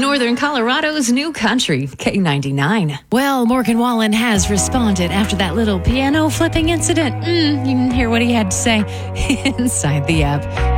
Northern Colorado's new country, K99. Well, Morgan Wallen has responded after that little piano flipping incident. You can hear what he had to say inside the app.